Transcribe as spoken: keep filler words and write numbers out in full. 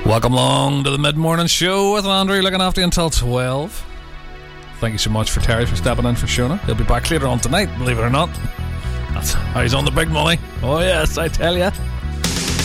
Welcome along to the mid-morning show with Andrew, looking after you until twelve. Thank you so much for Terry for stepping in for Shona. He'll be back later on tonight, believe it or not. That's how he's on the big money. Oh yes, I tell ya.